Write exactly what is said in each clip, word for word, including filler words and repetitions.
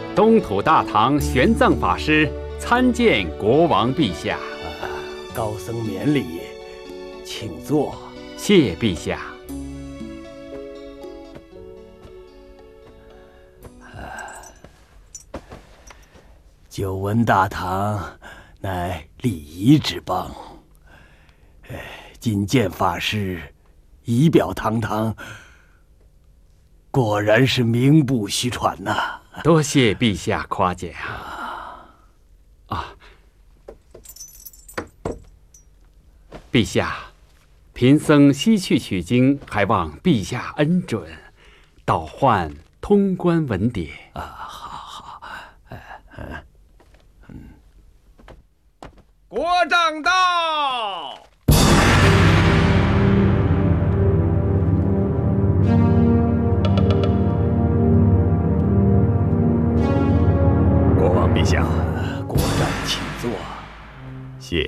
东土大唐玄奘法师参见国王陛下。 啊、高僧免礼，请坐。 谢陛下。 久闻大唐乃礼仪之邦，今见法师仪表堂堂，果然是名不虚传呐、啊！ 多谢陛下夸奖啊！陛下，贫僧西去取经，还望陛下恩准，倒换通关文牒啊！好好，哎哎。 国丈到！ 国王陛下， 国丈请坐。 谢。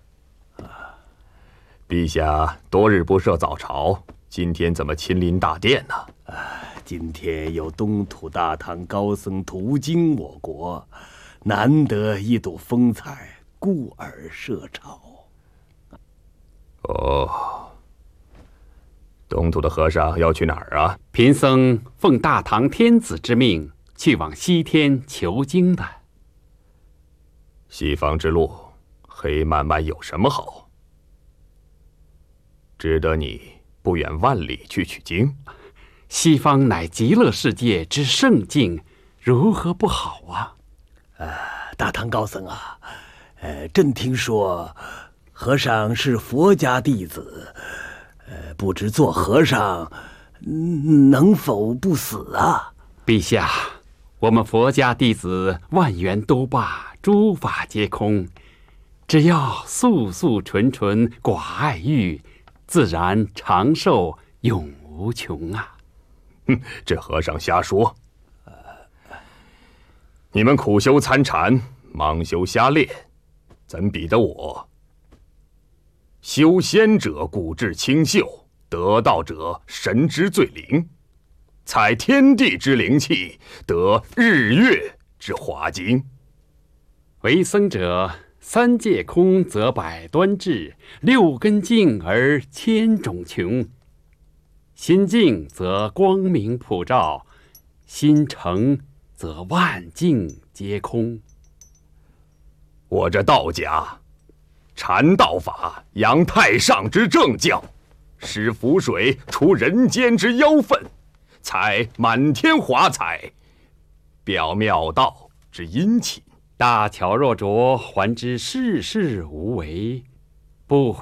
陛下多日不设早朝，今天怎么亲临大殿呢？ 啊，今天有东土大唐高僧途经我国，难得一睹风采。故而设朝。 哦，东土的和尚要去哪儿啊？ 贫僧奉大唐天子之命，去往西天求经的。 西方之路，黑漫漫有什么好？值得你不远万里去取经？ 西方乃极乐世界之圣境，如何不好啊？ 呃，大唐高僧啊。呃，朕听说，和尚是佛家弟子，呃，不知做和尚能否不死啊？ 陛下，我们佛家弟子万缘都罢，诸法皆空，只要素素纯纯，寡爱欲，自然长寿永无穷啊！ 哼，这和尚瞎说。呃、你们苦修参禅，忙修瞎练。怎比得我？修仙者骨质清秀，得道者神之最灵，采天地之灵气，得日月之华精。 为僧者，三界空则百端至，六根净而千种穷。心净则光明普照，心诚则万境皆空。 我这道家，禅道法扬太上之正教，使符水除人间之妖氛，采满天华彩，表妙道之殷勤。 大巧若拙，还知世事无为，不